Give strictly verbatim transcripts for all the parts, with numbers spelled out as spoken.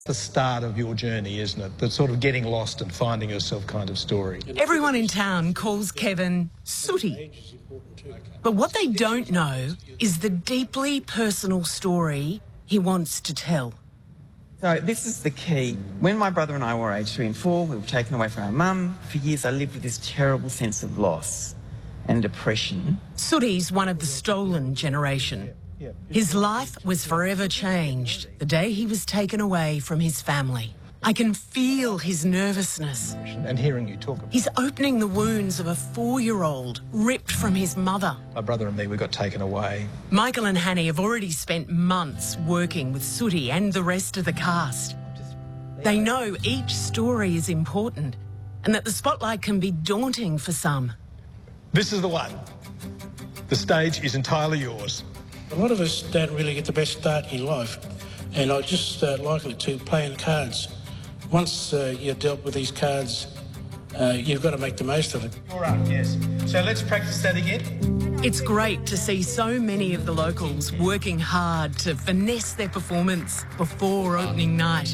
The start of your journey, isn't it? The sort of getting lost and finding yourself kind of story. Everyone in town calls Kevin Sooty. But what they don't know is the deeply personal story he wants to tell. So this is the key. When my brother and I were aged three and four, we were taken away from our mum. For years I lived with this terrible sense of loss and depression. Sooty's one of the stolen generation. His life was forever changed the day he was taken away from his family. I can feel his nervousness. And hearing you talk about He's opening the wounds of a four-year-old ripped from his mother. my brother and me, we got taken away. Michael and Hanny have already spent months working with Sooty and the rest of the cast. They know each story is important and that the spotlight can be daunting for some. This is the one. The stage is entirely yours. A lot of us don't really get the best start in life, and I just uh, liken it to playing cards. Once uh, you're dealt with these cards, uh, you've got to make the most of it. All right, yes. So let's practice that again. It's great to see so many of the locals working hard to finesse their performance before opening night.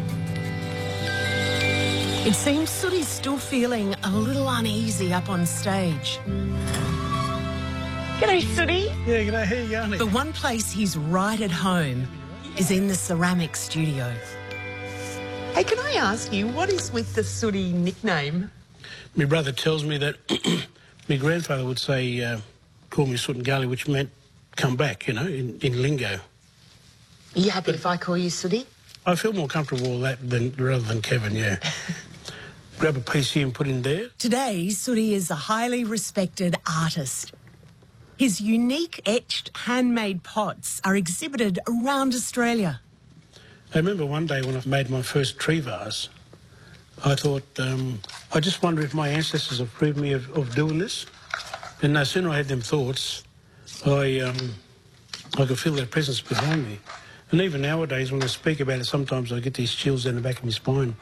It seems Sooty's still feeling a little uneasy up on stage. G'day, Sooty. Yeah, g'day, how you going? The one place he's right at home is in the ceramic studio. Hey, can I ask you, what is with the Sooty nickname? My brother tells me that my grandfather would say, uh, call me Soot and Gully, which meant come back, you know, in, in lingo. Are you happy if I call you Sooty? I feel more comfortable with that than, rather than Kevin, yeah. Grab a piece here and put in there. Today, Sooty is a highly respected artist. His unique etched handmade pots are exhibited around Australia. I remember one day when I made my first tree vase, I thought, um, I just wonder if my ancestors approved me of, of doing this. And no sooner I had them thoughts, I, um, I could feel their presence behind me. And even nowadays, when I speak about it, sometimes I get these chills down the back of my spine.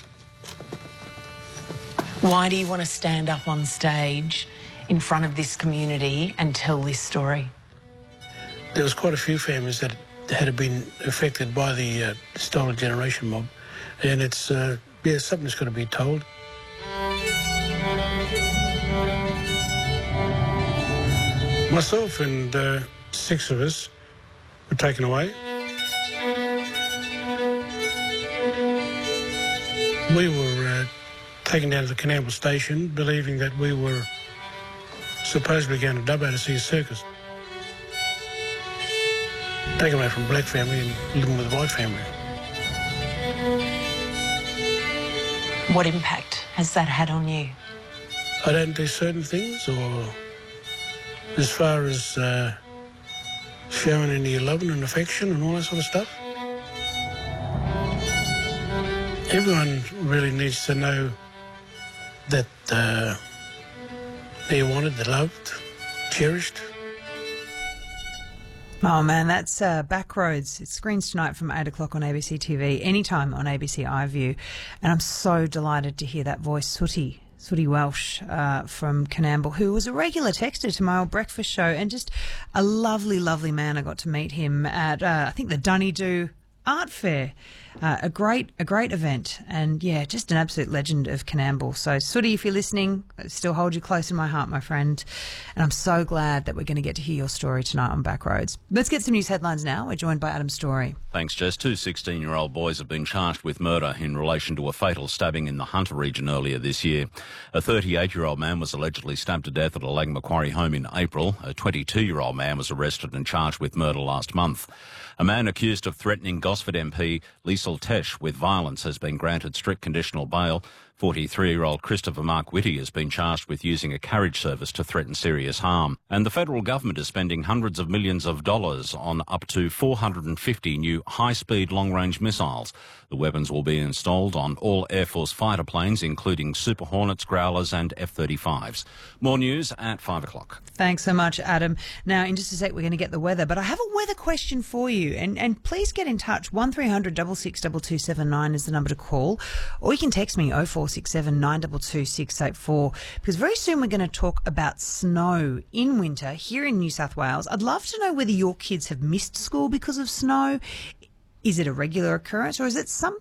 Why do you want to stand up on stage in front of this community and tell this story? There was quite a few families that had been affected by the uh, stolen generation mob, and it's, uh, yeah, something that's got to be told. Myself and uh, six of us were taken away. We were uh, taken down to the Coonamble station, believing that we were supposedly going to Dubbo to see a circus. Taken away from a black family and living with a white family. What impact has that had on you? I don't do certain things, or as far as uh, showing any loving and affection and all that sort of stuff. Everyone really needs to know that uh, they're wanted, they're loved, cherished. Oh, man, that's uh, Backroads. It screens tonight from eight o'clock on A B C T V, anytime on A B C iView. And I'm so delighted to hear that voice, Sooty, Sooty Welsh uh, from Coonamble, who was a regular texter to my old breakfast show, and just a lovely, lovely man. I got to meet him at, uh, I think, the Dunedoo Art Fair. Uh, a great, a great event, and yeah, just an absolute legend of Coonamble. So, Sooty, if you're listening, I still hold you close in my heart, my friend. And I'm so glad that we're going to get to hear your story tonight on Backroads. Let's get some news headlines now. We're joined by Adam Story. Thanks, Jess. Two sixteen-year-old boys have been charged with murder in relation to a fatal stabbing in the Hunter region earlier this year. A thirty-eight-year-old man was allegedly stabbed to death at a Lang Macquarie home in April. A twenty-two-year-old man was arrested and charged with murder last month. A man accused of threatening Gosford M P Liesl Tesch with violence has been granted strict conditional bail. forty-three-year-old Christopher Mark Whitty has been charged with using a carriage service to threaten serious harm. And the federal government is spending hundreds of millions of dollars on up to four hundred fifty new high-speed long-range missiles. The weapons will be installed on all Air Force fighter planes, including Super Hornets, Growlers and F thirty-fives. More news at five o'clock. Thanks so much, Adam. Now, in just a sec, we're going to get the weather, but I have a weather question for you, and, and please get in touch. one three hundred six six two two seven nine is the number to call, or you can text me oh four six seven nine two two six eight four, because very soon we're going to talk about snow in winter here in New South Wales. I'd love to know whether your kids have missed school because of snow. Is it a regular occurrence, or is it some